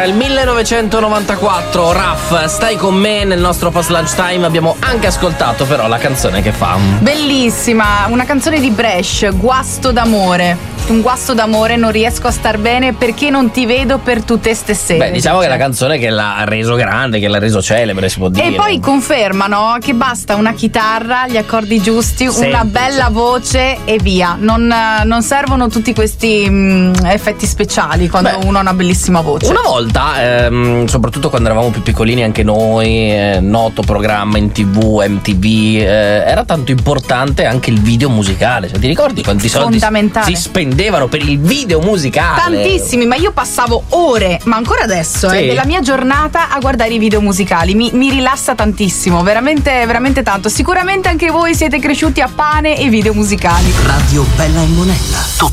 Era il 1994, Raf, stai con me. Nel nostro post lunch time abbiamo anche ascoltato però la canzone che fa. Bellissima, una canzone di Bresh, Guasto d'amore. Un guasto d'amore, non riesco a star bene perché non ti vedo per tutte ste sere. Beh, diciamo che è la canzone che l'ha reso grande, che l'ha reso celebre, si può dire. E poi confermano che basta una chitarra, gli accordi giusti, Semplice. una bella voce e via. Non servono tutti questi effetti speciali quando uno ha una bellissima voce. Una volta, soprattutto quando eravamo più piccolini anche noi, noto programma in TV, MTV, era tanto importante anche il video musicale. Cioè, ti ricordi quanti soldi si spendevano per il video musicale? Tantissimi, ma io passavo ore, ma ancora adesso, Sì. della mia giornata a guardare i video musicali. Mi rilassa tantissimo, veramente, veramente tanto. Sicuramente anche voi siete cresciuti a pane e video musicali. Radio Bella e Monella.